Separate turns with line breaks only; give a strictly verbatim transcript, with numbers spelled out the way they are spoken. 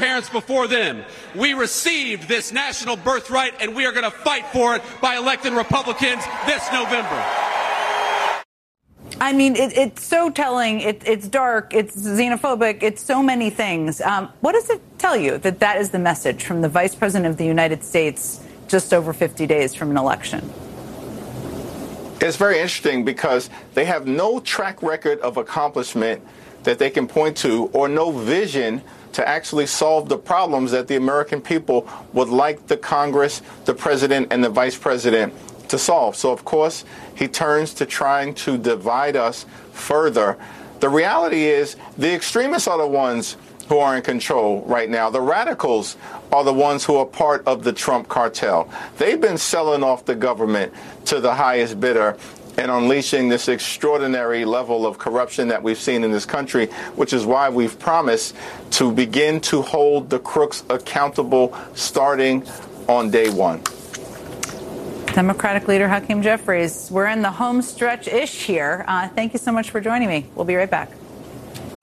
parents before them. We received this national birthright, and we are going to fight for it by electing Republicans this November.
I mean, it, it's so telling. It, it's dark. It's xenophobic. It's so many things. Um, what does it tell you that that is the message from the Vice President of the United States just over fifty days from an election?
It's very interesting because they have no track record of accomplishment that they can point to, or no vision to actually solve the problems that the American people would like the Congress, the president, and the vice president to solve. So, of course, he turns to trying to divide us further. The reality is the extremists are the ones who are in control right now. The radicals are the ones who are part of the Trump cartel. They've been selling off the government to the highest bidder and unleashing this extraordinary level of corruption that we've seen in this country, which is why we've promised to begin to hold the crooks accountable starting on day one.
Democratic leader Hakeem Jeffries, we're in the home stretch-ish here. Uh, thank you so much for joining me. We'll be right back.